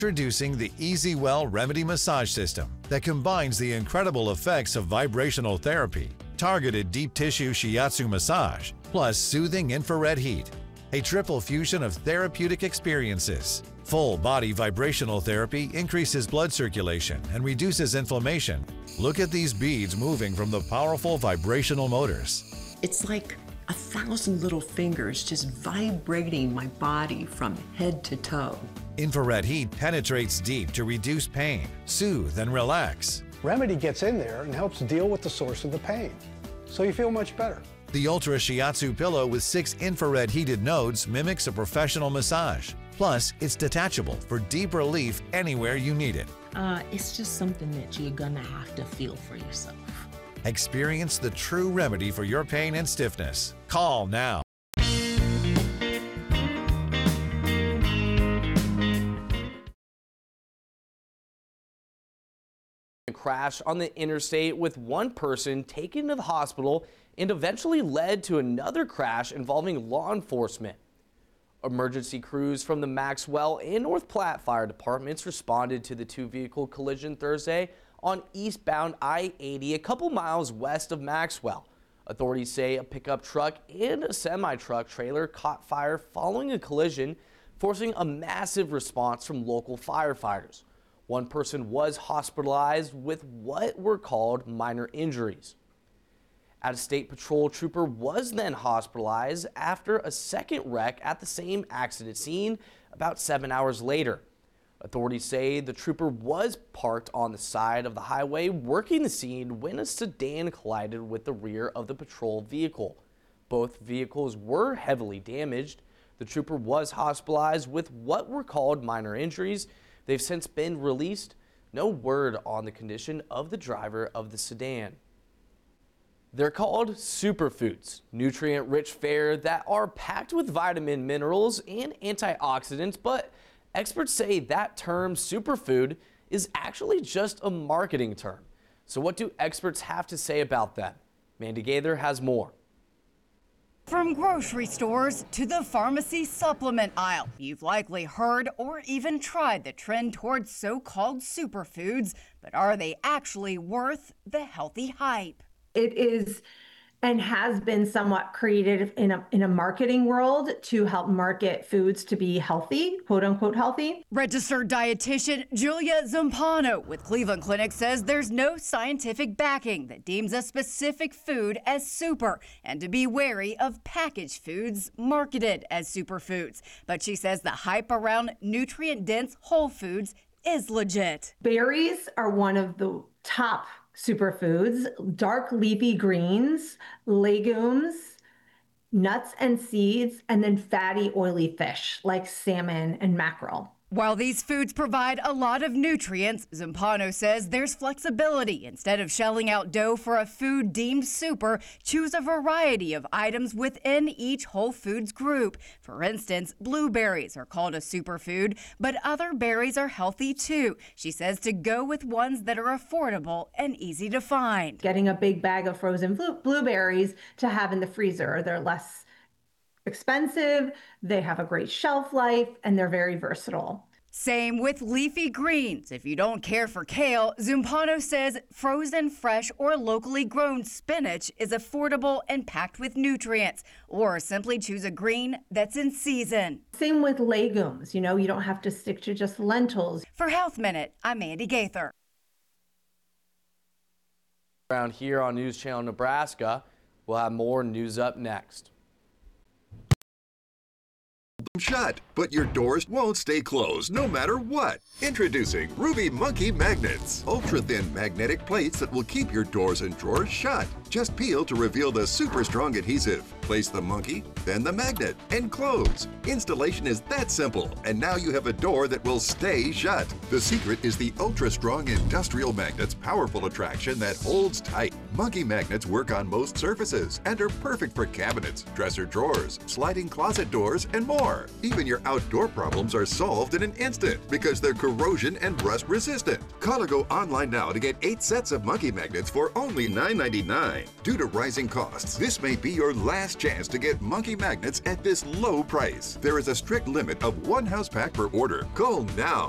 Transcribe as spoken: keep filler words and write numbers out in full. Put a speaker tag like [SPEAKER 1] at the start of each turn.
[SPEAKER 1] Introducing the EasyWell Remedy Massage System that combines the incredible effects of vibrational therapy, targeted deep tissue shiatsu massage, plus soothing infrared heat. A triple fusion of therapeutic experiences. Full body vibrational therapy increases blood circulation and reduces inflammation. Look at these beads moving from the powerful vibrational motors.
[SPEAKER 2] It's like a thousand little fingers just vibrating my body from head to toe.
[SPEAKER 1] Infrared heat penetrates deep to reduce pain, soothe, and relax.
[SPEAKER 3] Remedy gets in there and helps deal with the source of the pain, so you feel much better.
[SPEAKER 1] The Ultra Shiatsu pillow with six infrared heated nodes mimics a professional massage. Plus, it's detachable for deep relief anywhere you need it.
[SPEAKER 4] Uh, it's just something that you're gonna have to feel for yourself.
[SPEAKER 1] Experience the true remedy for your pain and stiffness. Call now.
[SPEAKER 5] A crash on the interstate with one person taken to the hospital and eventually led to another crash involving law enforcement. Emergency crews from the Maxwell and North Platte fire departments responded to the two-vehicle collision Thursday on eastbound I eighty a couple miles west of Maxwell. Authorities say a pickup truck and a semi-truck trailer caught fire following a collision, forcing a massive response from local firefighters. One person was hospitalized with what were called minor injuries. A state patrol trooper was then hospitalized after a second wreck at the same accident scene about seven hours later. Authorities say the trooper was parked on the side of the highway working the scene when a sedan collided with the rear of the patrol vehicle. Both vehicles were heavily damaged. The trooper was hospitalized with what were called minor injuries. They've since been released. No word on the condition of the driver of the sedan. They're called superfoods, nutrient-rich fare that are packed with vitamin, minerals, and antioxidants, but experts say that term superfood is actually just a marketing term. So what do experts have to say about that? Mandy Gaither has more.
[SPEAKER 6] From grocery stores to the pharmacy supplement aisle, you've likely heard or even tried the trend towards so-called superfoods, but are they actually worth the healthy hype?
[SPEAKER 7] It is and has been somewhat created in a, in a marketing world to help market foods to be healthy, quote unquote healthy.
[SPEAKER 6] Registered dietitian Julia Zampano with Cleveland Clinic says there's no scientific backing that deems a specific food as super and to be wary of packaged foods marketed as superfoods. But she says the hype around nutrient-dense whole foods is legit.
[SPEAKER 7] Berries are one of the top superfoods, dark leafy greens, legumes, nuts and seeds, and then fatty oily fish like salmon and mackerel.
[SPEAKER 6] While these foods provide a lot of nutrients, Zampano says there's flexibility. Instead of shelling out dough for a food deemed super, choose a variety of items within each Whole Foods group. For instance, blueberries are called a superfood, but other berries are healthy too. She says to go with ones that are affordable and easy to find.
[SPEAKER 7] Getting a big bag of frozen blueberries to have in the freezer. They're less expensive, they have a great shelf life, and they're very versatile.
[SPEAKER 6] Same with leafy greens. If you don't care for kale, Zampano says frozen, fresh, or locally grown spinach is affordable and packed with nutrients. Or simply choose a green that's in season.
[SPEAKER 7] Same with legumes. You know, you don't have to stick to just lentils.
[SPEAKER 6] For Health Minute, I'm Mandy Gaither.
[SPEAKER 5] Around here on News Channel Nebraska, we'll have more news up next.
[SPEAKER 8] Shut, but your doors won't stay closed no matter what. Introducing Ruby Monkey Magnets, ultra-thin magnetic plates that will keep your doors and drawers shut. Just peel to reveal the super strong adhesive. Place the monkey, then the magnet, and close. Installation is that simple, and now you have a door that will stay shut. The secret is the ultra-strong industrial magnet's powerful attraction that holds tight. Monkey magnets work on most surfaces and are perfect for cabinets, dresser drawers, sliding closet doors, and more. Even your outdoor problems are solved in an instant because they're corrosion and rust resistant. Call or go online now to get eight sets of monkey magnets for only nine ninety-nine. Due to rising costs, this may be your last chance to get monkey magnets at this low price. There is a strict limit of one house pack per order. Call now.